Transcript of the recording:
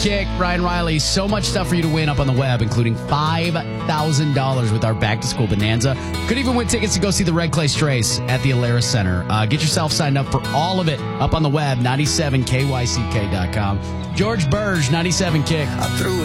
Kick, Ryan Riley, so much stuff for you to win up on the web, including $5,000 with our back-to-school bonanza. Could even win tickets to go see the Red Clay Strays at the Alara Center. Get yourself signed up for all of it up on the web, 97kyck.com. George Burge, 97 Kick.